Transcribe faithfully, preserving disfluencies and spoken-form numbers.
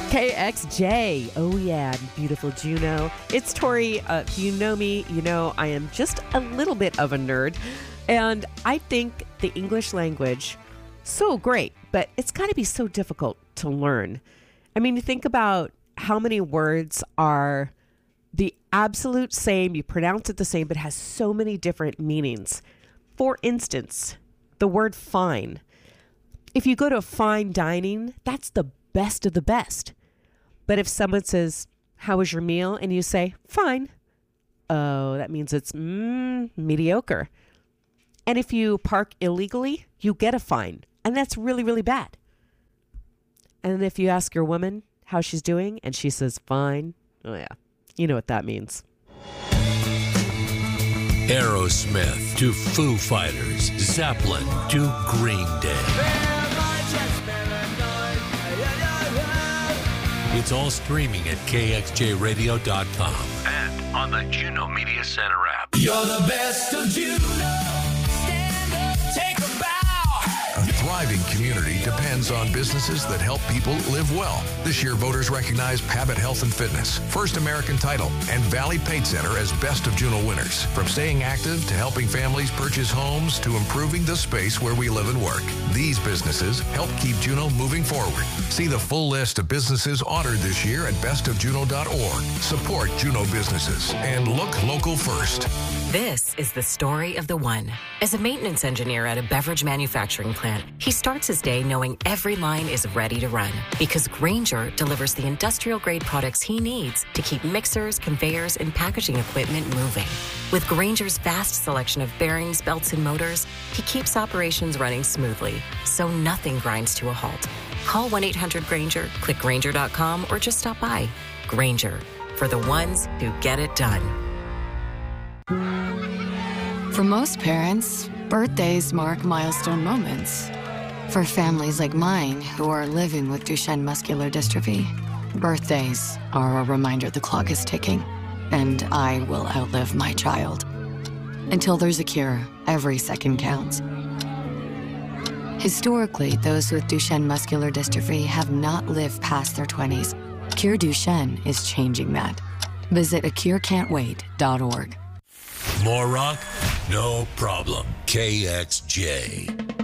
K X J. Oh, yeah. Beautiful Juno. It's Tori. Uh, if you know me, you know I am just a little bit of a nerd. And I think the English language, so great, but it's got to be so difficult to learn. I mean, you think about how many words are the absolute same, you pronounce it the same, but has so many different meanings. For instance, the word fine. If you go to fine dining, that's the best of the best. But if someone says, how was your meal? And you say, fine. Oh, that means it's mm, mediocre. And if you park illegally, you get a fine. And that's really, really bad. And if you ask your woman how she's doing and she says, fine. Oh, yeah. You know what that means. Aerosmith to Foo Fighters, Zeppelin to Green Day. It's all streaming at K X J radio dot com and on the Juno Media Center app. You're the best of Juno. Stand up, take a bow. A thriving community depends on businesses that help people live well. This year, voters recognize Pabbott Health and Fitness, First American Title, and Valley Paint Center as Best of Juno winners. From staying active to helping families purchase homes to improving the space where we live and work, these businesses help keep Juno moving forward. See the full list of businesses honored this year at best of juno dot org. Support Juno businesses and look local first. This is the story of the one. As a maintenance engineer at a beverage manufacturing plant, he starts his day knowing every line is ready to run because Grainger delivers the industrial-grade products he needs to keep mixers, conveyors, and packaging equipment moving. With Grainger's vast selection of bearings, belts, and motors, he keeps operations running smoothly, so nothing grinds to a halt. Call one eight hundred Grainger, click Grainger dot com, or just stop by. Grainger, for the ones who get it done. For most parents, birthdays mark milestone moments. For families like mine who are living with Duchenne muscular dystrophy, birthdays are a reminder the clock is ticking, and I will outlive my child. Until there's a cure, every second counts. Historically, those with Duchenne muscular dystrophy have not lived past their twenties. Cure Duchenne is changing that. Visit a cure can't wait dot org. More rock? No problem. K X J.